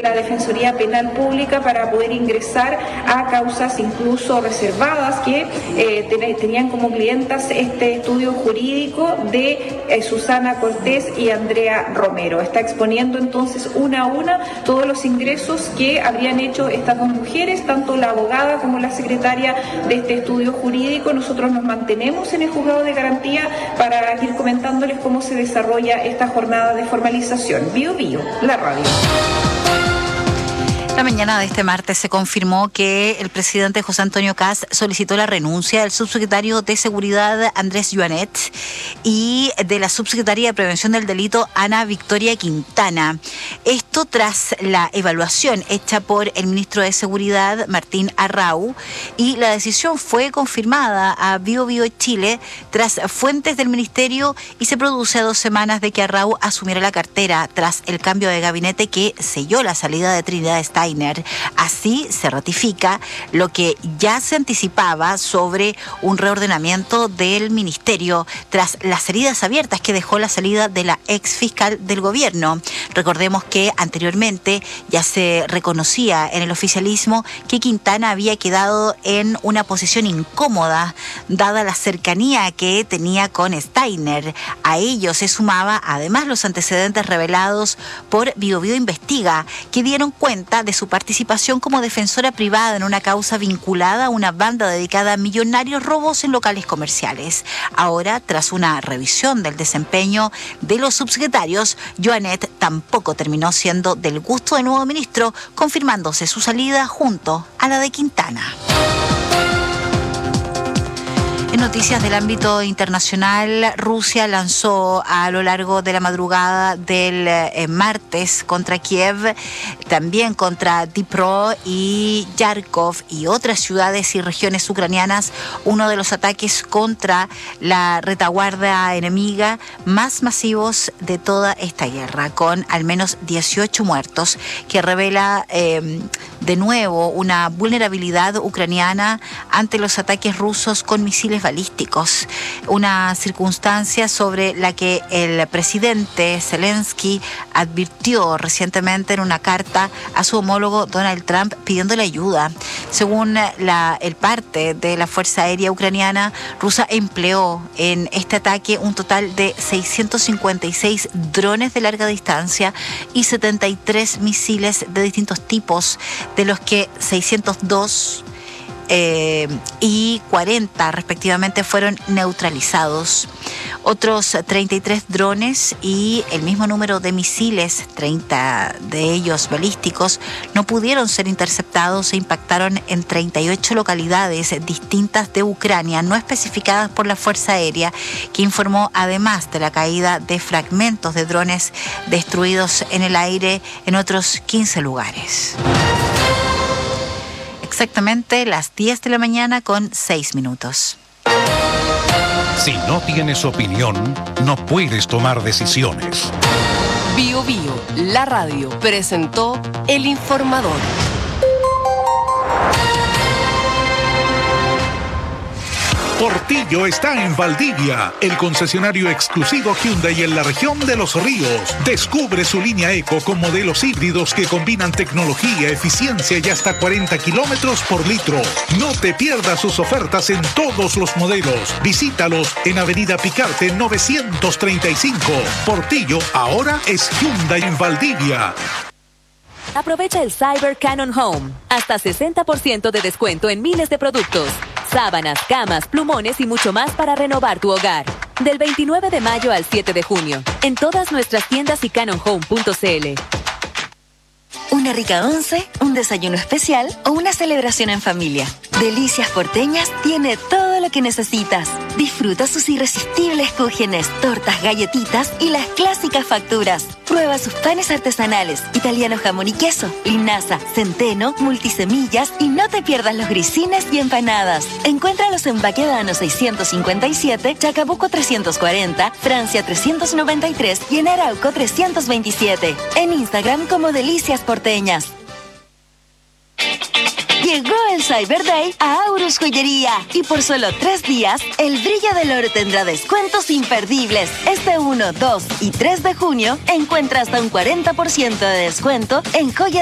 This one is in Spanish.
la Defensoría Penal Pública para poder ingresar a causas incluso reservadas que tenían como clientas este estudio jurídico de Susana Cortés y Andrea Romero. Está exponiendo entonces una a una todos los ingresos que habrían hecho estas dos mujeres, tanto la abogada como la secretaria de este estudio jurídico. Nosotros nos mantenemos en el juzgado de garantía para ir comentándoles cómo se desarrolla esta jornada de formalización. Bio Bio, la radio. La mañana de este martes se confirmó que el presidente José Antonio Kast solicitó la renuncia del subsecretario de Seguridad Andrés Joanet y de la subsecretaria de Prevención del Delito Ana Victoria Quintana. Esto tras la evaluación hecha por el ministro de Seguridad Martín Arrau, y la decisión fue confirmada a Bio Bio Chile tras fuentes del ministerio y se produce a 2 semanas de que Arrau asumiera la cartera tras el cambio de gabinete que selló la salida de Trinidad Steiner. Así se ratifica lo que ya se anticipaba sobre un reordenamiento del ministerio tras las heridas abiertas que dejó la salida de la ex fiscal del gobierno. Recordemos que anteriormente ya se reconocía en el oficialismo que Quintana había quedado en una posición incómoda dada la cercanía que tenía con Steiner. A ello se sumaba además los antecedentes revelados por Bio Bio Investiga, que dieron cuenta de su participación como defensora privada en una causa vinculada a una banda dedicada a millonarios robos en locales comerciales. Ahora, tras una revisión del desempeño de los subsecretarios, Joanet tampoco terminó siendo del gusto del nuevo ministro, confirmándose su salida junto a la de Quintana. En noticias del ámbito internacional, Rusia lanzó a lo largo de la madrugada del martes contra Kiev, también contra Dnipro y Kharkov y otras ciudades y regiones ucranianas, uno de los ataques contra la retaguardia enemiga más masivos de toda esta guerra, con al menos 18 muertos, que revela de nuevo una vulnerabilidad ucraniana ante los ataques rusos con misiles balísticos, una circunstancia sobre la que el presidente Zelensky advirtió recientemente en una carta a su homólogo Donald Trump pidiéndole ayuda. Según el parte de la Fuerza Aérea Ucraniana, Rusia empleó en este ataque un total de 656 drones de larga distancia y 73 misiles de distintos tipos, de los que 602 y 40 respectivamente fueron neutralizados. Otros 33 drones y el mismo número de misiles, 30 de ellos balísticos, no pudieron ser interceptados e impactaron en 38 localidades distintas de Ucrania, no especificadas por la Fuerza Aérea, que informó además de la caída de fragmentos de drones destruidos en el aire en otros 15 lugares. Exactamente las 10 de la mañana con 6 minutos. Si no tienes opinión, no puedes tomar decisiones. Bio Bio, la radio, presentó El Informador. Portillo está en Valdivia, el concesionario exclusivo Hyundai en la región de Los Ríos. Descubre su línea Eco con modelos híbridos que combinan tecnología, eficiencia y hasta 40 kilómetros por litro. No te pierdas sus ofertas en todos los modelos. Visítalos en Avenida Picarte 935. Portillo ahora es Hyundai en Valdivia. Aprovecha el Cyber Canon Home. Hasta 60% de descuento en miles de productos. Sábanas, camas, plumones y mucho más para renovar tu hogar. Del 29 de mayo al 7 de junio. En todas nuestras tiendas y canonhome.cl. Una rica once, un desayuno especial o una celebración en familia. Delicias Porteñas tiene todo lo que necesitas. Disfruta sus irresistibles cúgenes, tortas, galletitas y las clásicas facturas. Prueba sus panes artesanales, italiano jamón y queso, linaza, centeno, multisemillas y no te pierdas los grisines y empanadas. Encuéntralos en Baquedano 657, Chacabuco 340, Francia 393 y en Arauco 327. En Instagram como Delicias Porteñas. Llegó el Cyber Day a Aurus Joyería y por solo 3 días, el brillo del oro tendrá descuentos imperdibles. Este 1, 2 y 3 de junio encuentra hasta un 40% de descuento en joyas